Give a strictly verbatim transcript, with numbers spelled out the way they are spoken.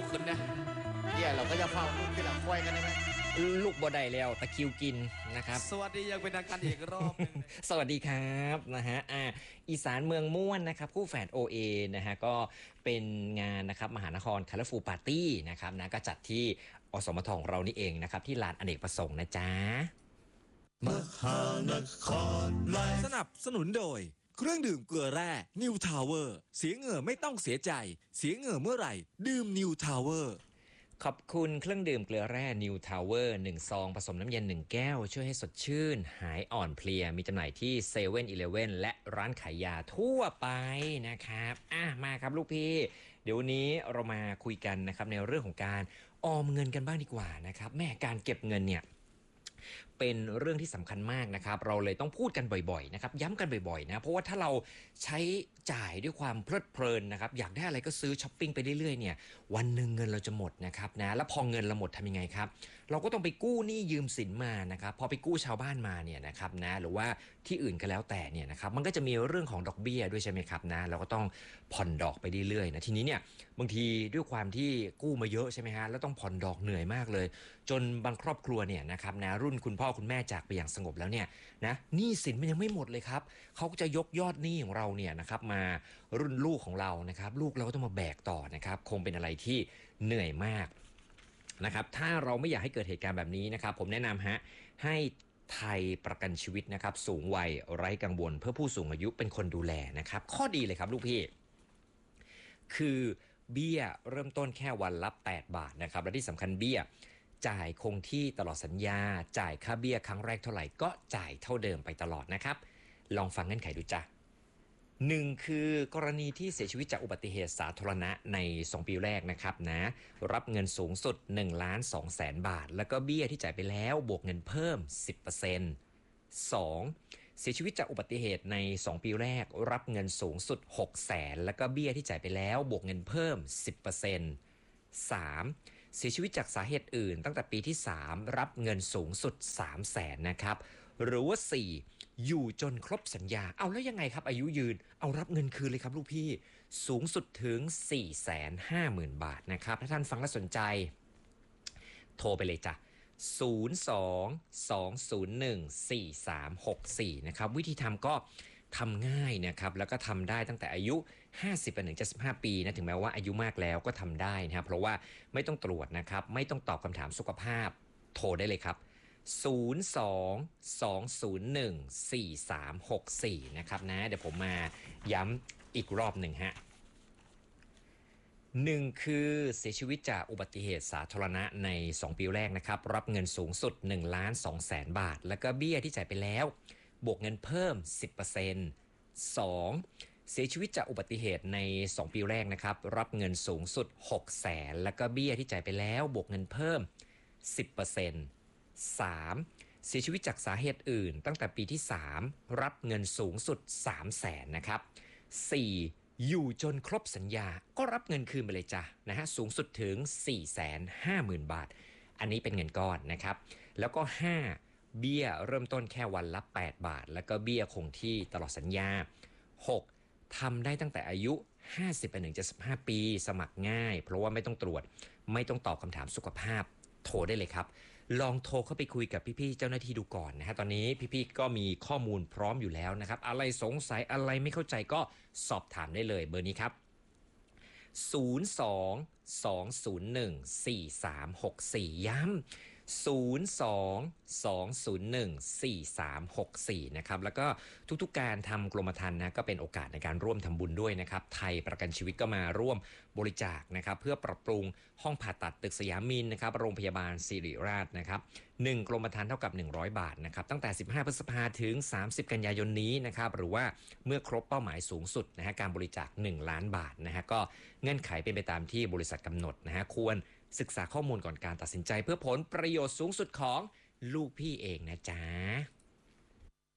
ขึ้นนะเดี๋ยวเราก็จะเฝ้าลูกที่หลังควายกันได้ไหมลูกบอได้แล้วตะคริวกินนะครับสวัสดียังเป็นทางการอีกรอบนึงสวัสดีครับนะฮะอ่าอีสานเมืองม่วนนะครับคู่แฝด โอ เอ นะฮะก็เป็นงานนะครับมหานครคาราฟูปาร์ตี้นะครับนะก็จัดที่อสมทของเรานี่เองนะครับที่ลานอเนกประสงค์นะจ๊ะมหานครไลฟ์สนับสนุนโดยเครื่องดื่มเกลือแร่นิวทาวเวอร์เสียเหงื่อไม่ต้องเสียใจเสียเหงื่อเมื่อไหร่ดื่มนิวทาวเวอร์ขอบคุณเครื่องดื่มเกลือแร่นิวทาวเวอร์หนึ่งซองผสมน้ำเย็นหนึ่งแก้วช่วยให้สดชื่นหายอ่อนเพลียมีจำหน่ายที่เซเว่นอีเลฟเว่นและร้านขายยาทั่วไปนะครับอ่ะมาครับลูกพี่เดี๋ยววันนี้เรามาคุยกันนะครับในเรื่องของการออมเงินกันบ้างดีกว่านะครับแม่การเก็บเงินเนี่ยเป็นเรื่องที่สำคัญมากนะครับเราเลยต้องพูดกันบ่อยๆนะครับย้ำกันบ่อยๆนะเพราะว่าถ้าเราใช้จ่ายด้วยความเพลิดเพลินนะครับอยากได้อะไรก็ซื้อช้อปปิ้งไปเรื่อยๆเนี่ยวันหนึ่งเงินเราจะหมดนะครับนะแล้วพอเงินเราหมดทำยังไงครับเราก็ต้องไปกู้หนี้ยืมสินมานะครับพอไปกู้ชาวบ้านมาเนี่ยนะครับนะหรือว่าที่อื่นก็แล้วแต่เนี่ยนะครับมันก็จะมีเรื่องของดอกเบี้ยด้วยใช่ไหมครับนะเราก็ต้องผ่อนดอกไปเรื่อยๆนะทีนี้เนี่ยบางทีด้วยความที่กู้มาเยอะใช่ไหมฮะแล้วต้องผ่อนดอกเหนื่อยมากเลยจนบางครอบครัวเนี่ยนะครับนะรุ่นคุณพ่อคุณแม่จากไปอย่างสงบแล้วเนี่ยนะหนี้สินมันยังไม่หมดเลยครับเขาก็จะยกยอดหนี้ของเราเนี่ยนะครับมารุ่นลูกของเรานะครับลูกเราก็ต้องมาแบกต่อนะครับคงเป็นอะไรที่เหนื่อยมากนะครับถ้าเราไม่อยากให้เกิดเหตุการณ์แบบนี้นะครับผมแนะนำฮะให้ไทยประกันชีวิตนะครับสูงวัยไร้กังวลเพื่อผู้สูงอายุเป็นคนดูแลนะครับข้อดีเลยครับลูกพี่คือเบี้ยเริ่มต้นแค่วันละแปดบาทนะครับและที่สำคัญเบี้ยจ่ายคงที่ตลอดสัญญาจ่ายค่าเบี้ยครั้งแรกเท่าไหร่ก็จ่ายเท่าเดิมไปตลอดนะครับลองฟังเงื่อนไขดูจ้ะหนึ่งคือกรณีที่เสียชีวิตจากอุบัติเหตุสาธารณะในสองปีแรกนะครับนะรับเงินสูงสุดหนึ่งล้านสองแสนบาทแล้วก็เบี้ยที่จ่ายไปแล้วบวกเงินเพิ่ม สิบเปอร์เซ็นต์ สองเสียชีวิตจากอุบัติเหตุในสองปีแรกรับเงินสูงสุดหกแสนแล้วก็เบี้ยที่จ่ายไปแล้วบวกเงินเพิ่ม สิบเปอร์เซ็นต์ สามเสียชีวิตจากสาเหตุอื่นตั้งแต่ปีที่สามรับเงินสูงสุดสามแสนนะครับหรือว่าสี่อยู่จนครบสัญญาเอาแล้วยังไงครับอายุยืนเอารับเงินคืนเลยครับลูกพี่สูงสุดถึง สี่แสนห้าหมื่น บาทนะครับถ้าท่านฟังแล้วสนใจโทรไปเลยจ้ะศูนย์ สอง สอง ศูนย์ หนึ่ง สี่ สาม หก สี่นะครับวิธีทำก็ทำง่ายนะครับแล้วก็ทำได้ตั้งแต่อายุห้าสิบไปถึงเจ็ดสิบห้าปีนะถึงแม้ว่าอายุมากแล้วก็ทำได้นะครับเพราะว่าไม่ต้องตรวจนะครับไม่ต้องตอบคำถามสุขภาพโทรได้เลยครับศูนย์ สอง สอง ศูนย์ หนึ่ง สี่ สาม หก สี่นะครับนะเดี๋ยวผมมาย้ำอีกรอบหนึ่งฮะหนึ่งคือเสียชีวิตจากอุบัติเหตุสาธารณะในสองปีแรกนะครับรับเงินสูงสุดหนึ่งล้านสองแสนบาทแล้วก็เบี้ยที่จ่ายไปแล้วบวกเงินเพิ่ม สิบเปอร์เซ็นต์ สอง เสียชีวิตจากอุบัติเหตุในสองปีแรกนะครับรับเงินสูงสุดหกแสนแล้วก็เบี้ยที่จ่ายไปแล้วบวกเงินเพิ่ม สิบเปอร์เซ็นต์ สาม เสียชีวิตจากสาเหตุอื่นตั้งแต่ปีที่สามรับเงินสูงสุดสามแสนนะครับ สี่ อยู่จนครบสัญญาก็รับเงินคืนไปเลยจ้ะนะฮะสูงสุดถึง สี่แสนห้าหมื่น บาทอันนี้เป็นเงินก้อนนะครับแล้วก็ห้าเบี้ยเริ่มต้นแค่วันละแปดบาทแล้วก็เบี้ยคงที่ตลอดสัญญาหกทำได้ตั้งแต่อายุห้าสิบไปถึงเจ็ดสิบห้าปีสมัครง่ายเพราะว่าไม่ต้องตรวจไม่ต้องตอบคำถามสุขภาพโทรได้เลยครับลองโทรเข้าไปคุยกับพี่ๆเจ้าหน้าที่ดูก่อนนะฮะตอนนี้พี่ๆก็มีข้อมูลพร้อมอยู่แล้วนะครับอะไรสงสัยอะไรไม่เข้าใจก็สอบถามได้เลยเบอร์นี้ครับศูนย์ สอง สอง ศูนย์ หนึ่ง สี่ สาม หก สี่ย้ำศูนย์ สอง สอง ศูนย์ หนึ่ง สี่ สาม หก สี่นะครับแล้วก็ทุกๆการทำกรมธรรม์นะก็เป็นโอกาสในการร่วมทำบุญด้วยนะครับไทยประกันชีวิตก็มาร่วมบริจาคนะครับเพื่อปรับปรุงห้องผ่าตัดตึกสยามมินนะครับโรงพยาบาลศิริราชนะครับหนึ่งกรมธรรม์เท่ากับหนึ่งร้อยบาทนะครับตั้งแต่สิบห้าพฤษภาคมถึงสามสิบกันยายนนี้นะครับหรือว่าเมื่อครบเป้าหมายสูงสุดนะฮะการบริจาคหนึ่งล้านบาทนะฮะก็เงื่อนไขเป็นไปตามที่บริษัทกำหนดนะฮะควรศึกษาข้อมูลก่อนการตัดสินใจเพื่อผลประโยชน์สูงสุดของลูกพี่เองนะจ๊ะ